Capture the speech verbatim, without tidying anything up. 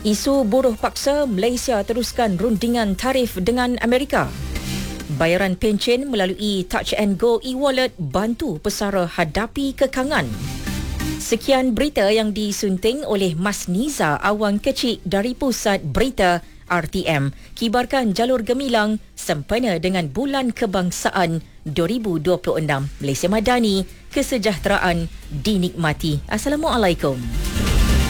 Isu buruh paksa, Malaysia teruskan rundingan tarif dengan Amerika. Bayaran pencen melalui Touch and Go e-wallet bantu pesara hadapi kekangan. Sekian berita yang disunting oleh Mas Niza Awang Kecik dari Pusat Berita R T M. Kibarkan jalur gemilang sempena dengan Bulan Kebangsaan dua ribu dua puluh enam. Malaysia Madani, kesejahteraan dinikmati. Assalamualaikum.